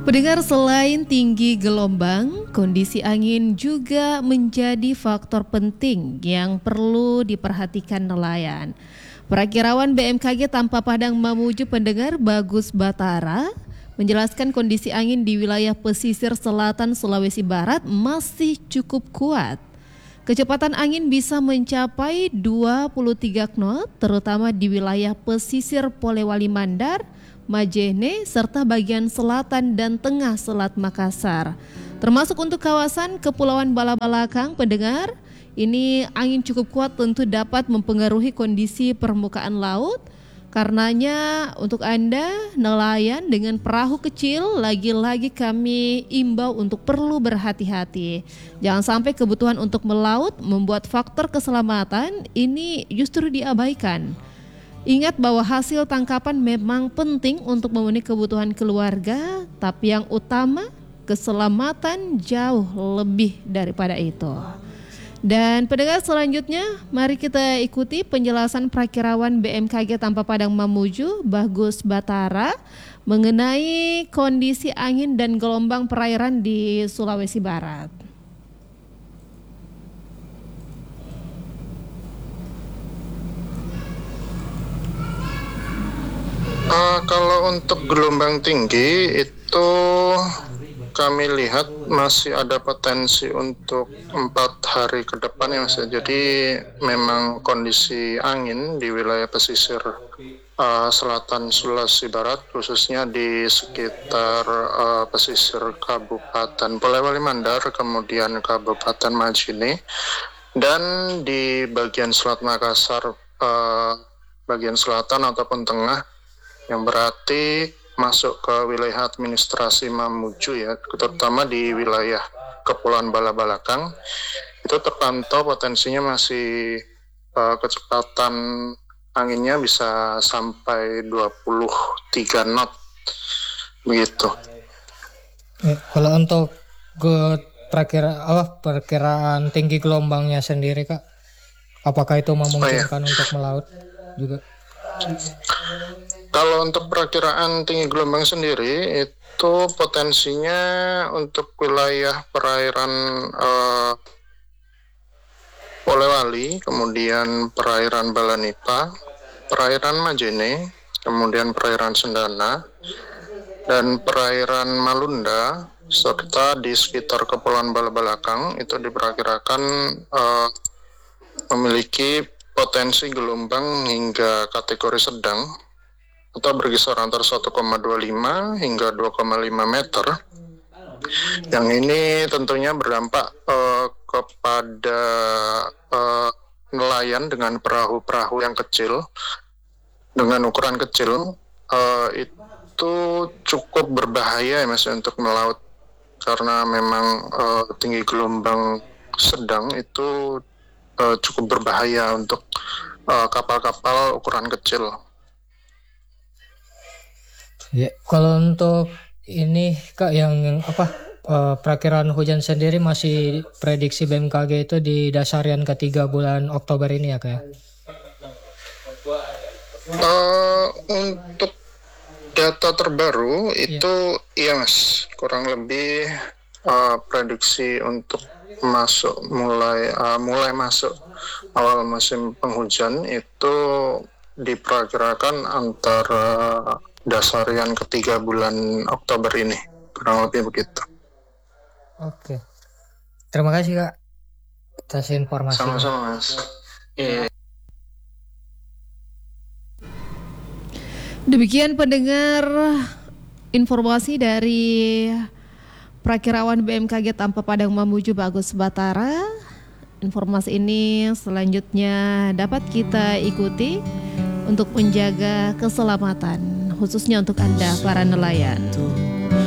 Pendengar, selain tinggi gelombang, kondisi angin juga menjadi faktor penting yang perlu diperhatikan nelayan. Perakirawan BMKG Tanpa Padang Mamuju pendengar Bagus Batara menjelaskan kondisi angin di wilayah pesisir selatan Sulawesi Barat masih cukup kuat. Kecepatan angin bisa mencapai 23 knot terutama di wilayah pesisir Polewali Mandar, Majene, serta bagian selatan dan tengah Selat Makassar. Termasuk untuk kawasan Kepulauan Balabalakang, pendengar, ini angin cukup kuat tentu dapat mempengaruhi kondisi permukaan laut. Karenanya untuk Anda nelayan dengan perahu kecil, lagi-lagi kami imbau untuk perlu berhati-hati. Jangan sampai kebutuhan untuk melaut membuat faktor keselamatan ini justru diabaikan. Ingat bahwa hasil tangkapan memang penting untuk memenuhi kebutuhan keluarga, tapi yang utama keselamatan jauh lebih daripada itu. Dan pendengar, selanjutnya mari kita ikuti penjelasan Prakirawan BMKG Tanpa Padang Mamuju Bagus Batara mengenai kondisi angin dan gelombang perairan di Sulawesi Barat. Kalau untuk gelombang tinggi itu kami lihat masih ada potensi untuk 4 hari ke depan ya Mas. Jadi memang kondisi angin di wilayah pesisir selatan Sulawesi Barat, khususnya di sekitar pesisir Kabupaten Polewali Mandar, kemudian Kabupaten Majene, dan di bagian Selat Makassar, bagian selatan ataupun tengah, yang berarti masuk ke wilayah administrasi Mamuju ya, terutama di wilayah Kepulauan Balabalakang, itu terpantau potensinya masih kecepatan anginnya bisa sampai 23 knot begitu. Kalau untuk perkiraan tinggi gelombangnya sendiri Kak, apakah itu memungkinkan untuk melaut juga? Kalau untuk perakiraan tinggi gelombang sendiri itu potensinya untuk wilayah perairan Polewali, kemudian perairan Balanipa, perairan Majene, kemudian perairan Sendana, dan perairan Malunda, serta di sekitar Kepulauan Balabalakang itu diperkirakan memiliki potensi gelombang hingga kategori sedang atau berkisar antara 1,25 hingga 2,5 meter. Yang ini tentunya berdampak kepada nelayan dengan perahu-perahu yang kecil, dengan ukuran kecil, itu cukup berbahaya ya Mas untuk melaut, karena memang tinggi gelombang sedang itu cukup berbahaya untuk kapal-kapal ukuran kecil. Ya, kalau untuk ini Kak yang perakiraan hujan sendiri masih prediksi BMKG itu di dasarian ketiga bulan Oktober ini ya Kak ya? Untuk data terbaru itu iya Mas, kurang lebih prediksi untuk mulai masuk awal musim penghujan itu diperkirakan antara dasarian ketiga bulan Oktober ini, kurang lebih begitu. Oke, terima kasih Kak atas informasi. Sama-sama Mas. Demikian pendengar informasi dari Prakirawan BMKG Tanpa Padang Mamuju Bagus Batara. Informasi ini selanjutnya dapat kita ikuti untuk menjaga keselamatan, khususnya untuk Anda para nelayan.